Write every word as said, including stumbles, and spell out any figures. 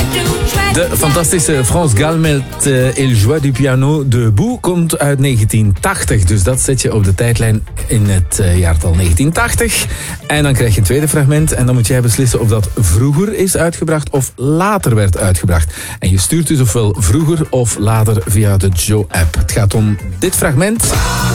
De fantastische France Gall met uh, Il Joie du Piano debout komt uit negentien tachtig. Dus dat zet je op de tijdlijn in het uh, jaartal negentien tachtig. En dan krijg je een tweede fragment. En dan moet jij beslissen of dat vroeger is uitgebracht of later werd uitgebracht. En je stuurt dus ofwel vroeger of later via de Joe-app. Het gaat om dit fragment.